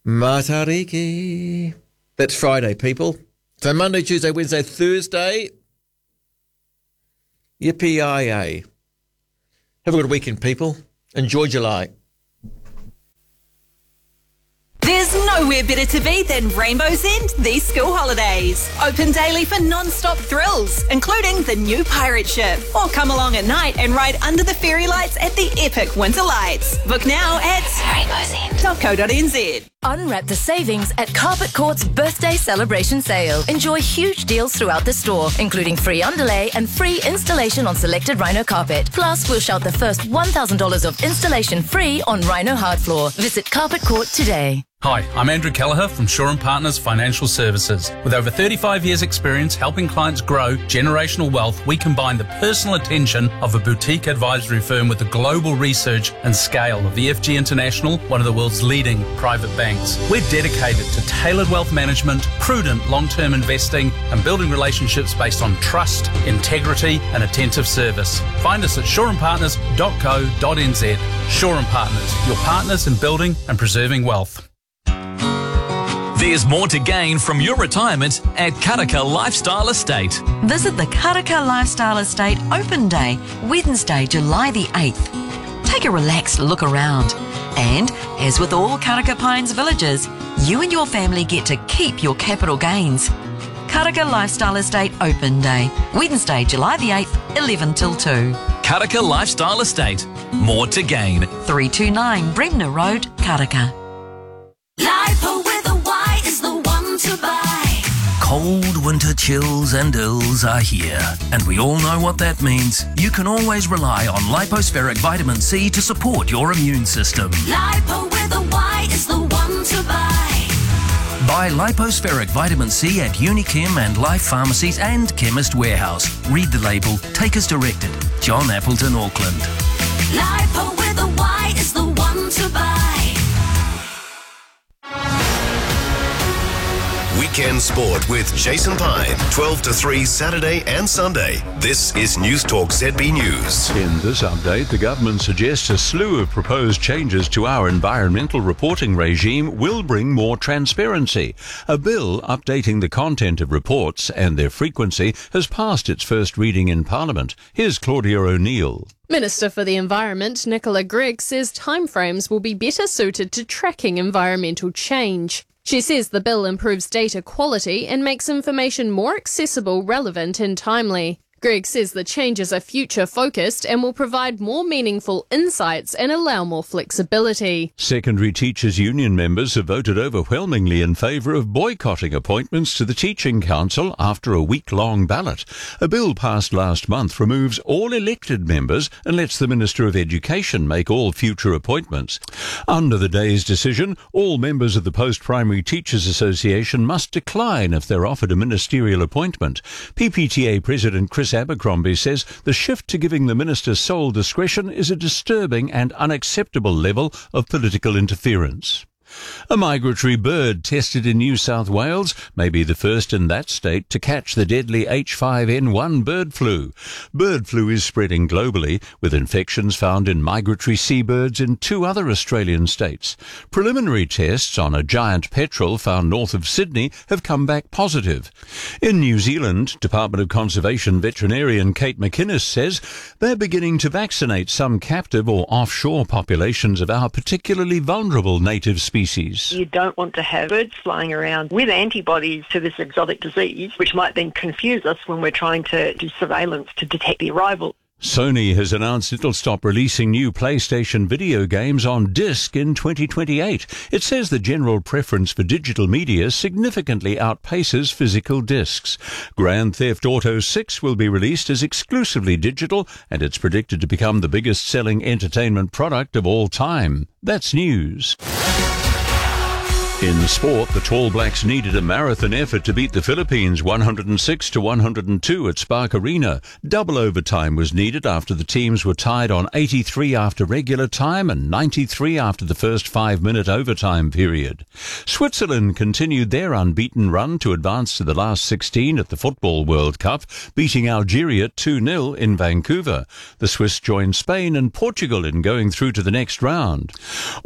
Matariki. That's Friday, people. So Monday, Tuesday, Wednesday, Thursday. Yippee-yi-yay. Have a good weekend, people. Enjoy July. There's nowhere better to be than Rainbow's End these school holidays. Open daily for non-stop thrills, including the new pirate ship. Or come along at night and ride under the fairy lights at the epic winter lights. Book now at rainbowsend.co.nz. Unwrap the savings at Carpet Court's birthday celebration sale. Enjoy huge deals throughout the store, including free underlay and free installation on selected Rhino carpet. Plus, we'll shout the first $1,000 of installation free on Rhino hard floor. Visit Carpet Court today. Hi, I'm Andrew Kelleher from Shaw & Partners Financial Services. With over 35 years' experience helping clients grow generational wealth, we combine the personal attention of a boutique advisory firm with the global research and scale of the FG International, one of the world's leading private banks. We're dedicated to tailored wealth management, prudent long-term investing, and building relationships based on trust, integrity, and attentive service. Find us at shawandpartners.co.nz. Shaw & Partners, your partners in building and preserving wealth. There's more to gain from your retirement at Karaka Lifestyle Estate. Visit the Karaka Lifestyle Estate Open Day, Wednesday, July the 8th. Take a relaxed look around. And, as with all Karaka Pines villages, you and your family get to keep your capital gains. Karaka Lifestyle Estate Open Day, Wednesday, July the 8th, 11 till 2. Karaka Lifestyle Estate. More to gain. 329 Bremner Road, Karaka. Lipo with a Y is the one to buy. Cold winter chills and ills are here, and we all know what that means. You can always rely on Lipospheric Vitamin C to support your immune system. Lipo with a Y is the one to buy. Buy Lipospheric Vitamin C at Unichem and Life Pharmacies and Chemist Warehouse. Read the label. Take as directed. John Appleton, Auckland. Lipo with a Y is the one to buy. Weekend Sport with Jason Pine, 12 to 3 Saturday and Sunday. This is News Talk ZB News. In this update, the government suggests a slew of proposed changes to our environmental reporting regime will bring more transparency. A bill updating the content of reports and their frequency has passed its first reading in Parliament. Here's Claudia O'Neill. Minister for the Environment, Nicola Grigg, says timeframes will be better suited to tracking environmental change. She says the bill improves data quality and makes information more accessible, relevant and timely. Grigg says the changes are future-focused and will provide more meaningful insights and allow more flexibility. Secondary Teachers Union members have voted overwhelmingly in favour of boycotting appointments to the Teaching Council after a week-long ballot. A bill passed last month removes all elected members and lets the Minister of Education make all future appointments. Under the day's decision, all members of the Post-Primary Teachers Association must decline if they're offered a ministerial appointment. PPTA President Chris Abercrombie says the shift to giving the minister sole discretion is a disturbing and unacceptable level of political interference. A migratory bird tested in New South Wales may be the first in that state to catch the deadly H5N1 bird flu. Bird flu is spreading globally, with infections found in migratory seabirds in 2 other Australian states. Preliminary tests on a giant petrel found north of Sydney have come back positive. In New Zealand, Department of Conservation veterinarian Kate McInnes says they're beginning to vaccinate some captive or offshore populations of our particularly vulnerable native species. You don't want to have birds flying around with antibodies to this exotic disease, which might then confuse us when we're trying to do surveillance to detect the arrival. Sony has announced it'll stop releasing new PlayStation video games on disc in 2028. It says the general preference for digital media significantly outpaces physical discs. Grand Theft Auto 6 will be released as exclusively digital, and it's predicted to become the biggest selling entertainment product of all time. That's news. In sport, the Tall Blacks needed a marathon effort to beat the Philippines 106-102 at Spark Arena. Double overtime was needed after the teams were tied on 83 after regular time and 93 after the first 5-minute overtime period. Switzerland continued their unbeaten run to advance to the last 16 at the Football World Cup, beating Algeria 2-0 in Vancouver. The Swiss joined Spain and Portugal in going through to the next round.